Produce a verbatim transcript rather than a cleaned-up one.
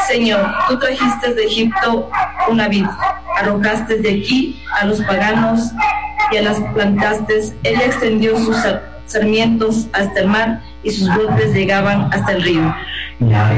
Señor, tú trajiste de Egipto una vid, arrojaste de aquí a los paganos y a las plantaste. Ella extendió sus sarmientos hasta el mar y sus brotes llegaban hasta el río.